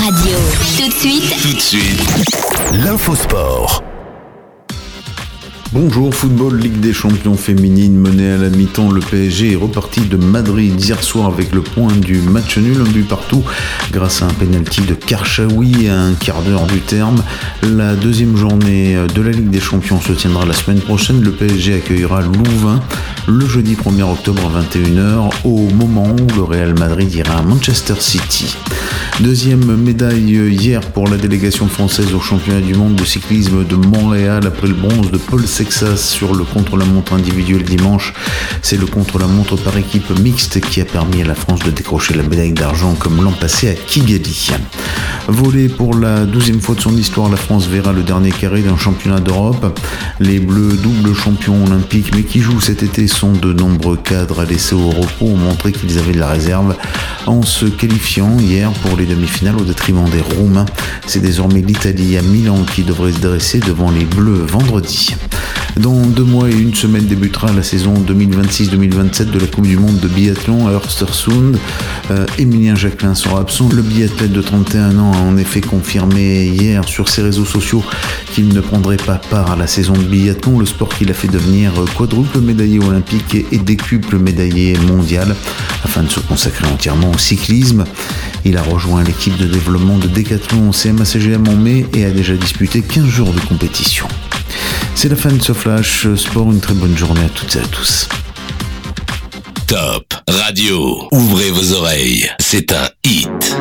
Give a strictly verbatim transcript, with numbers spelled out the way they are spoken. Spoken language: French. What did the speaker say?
Radio. Tout de suite. Tout de suite. L'infosport. Bonjour, football, Ligue des champions féminine, menée à la mi-temps, le P S G est reparti de Madrid hier soir avec le point du match nul, un but partout, grâce à un penalty de Karchaoui à un quart d'heure du terme. La deuxième journée de la Ligue des champions se tiendra la semaine prochaine. Le P S G accueillera Louvain le jeudi premier octobre à vingt et une heures, au moment où le Real Madrid ira à Manchester City. Deuxième médaille hier pour la délégation française au championnat du monde de cyclisme de Montréal après le bronze de Paul Sexas sur le contre-la-montre individuel dimanche. C'est le contre-la-montre par équipe mixte qui a permis à la France de décrocher la médaille d'argent comme l'an passé à Kigali. Volley, pour la douzième fois de son histoire, la France verra le dernier carré d'un championnat d'Europe. Les Bleus, double champions olympiques, mais qui jouent cet été, sont de nombreux cadres laissés au repos, ont montré qu'ils avaient de la réserve en se qualifiant hier pour les demi-finales au détriment des Roumains. C'est désormais l'Italie à Milan qui devrait se dresser devant les Bleus vendredi. Dans deux mois et une semaine débutera la saison deux mille vingt-six deux mille vingt-sept de la Coupe du Monde de biathlon à Östersund. Euh, Émilien Jacquelin sera absent. Le biathlète de trente et un ans a en effet confirmé hier sur ses réseaux sociaux qu'il ne prendrait pas part à la saison de biathlon, le sport qu'il a fait devenir quadruple médaillé olympique et décuple médaillé mondial, afin de se consacrer entièrement au cyclisme. Il a rejoint l'équipe de développement de Decathlon C M A C G M en mai et a déjà disputé quinze jours de compétition. C'est la fin de ce Flash Sport, une très bonne journée à toutes et à tous. Top Radio, ouvrez vos oreilles, c'est un hit.